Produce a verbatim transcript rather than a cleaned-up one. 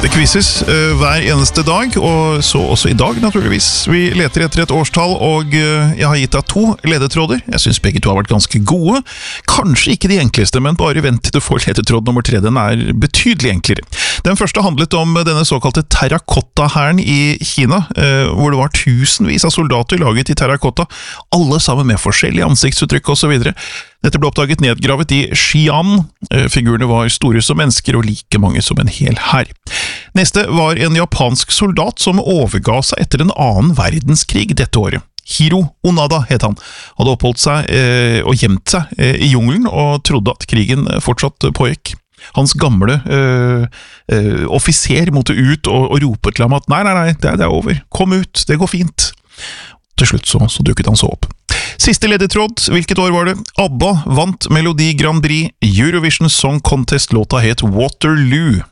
Det quizes uh, hver eneste dag, og så også i dag naturligvis. Vi leter etter et årstall, og uh, jeg har gitt deg to ledetråder. Jeg synes begge to har vært ganske gode. Kanskje ikke de enkleste, men bare vent til du får ledetråd nummer tre. Den er betydelig enklere. Den første handlet om denne såkalte terrakotta-hæren i Kina, uh, hvor det var tusenvis av soldater laget i terrakotta, alle sammen med forskjellige ansiktsuttrykk og så videre. Dette ble oppdaget nedgravet i Xi'an. Figurene var store som mennesker og like mange som en hel hær. Neste var en japansk soldat som overga seg etter en annen verdenskrig dette året. Hiro Onada het han. Hadde oppholdt seg eh, og gjemt seg eh, i jungelen og trodde at krigen fortsatt pågikk. Hans gamle øh, øh, offiser måtte ut og, og rope til ham at nei, nei, nei, det er, det er over. Kom ut, det går fint. Til slutt så, så dukket han så opp. Siste ledetråd, hvilket år var det? ABBA vant Melodi Grand Prix, Eurovision Song Contest, låta het Waterloo.